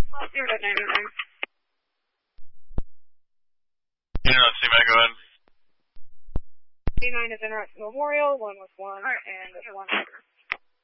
Interrupt, C-Man, go ahead. C9 is Interrupt Memorial, 1 with 1 and 1 order.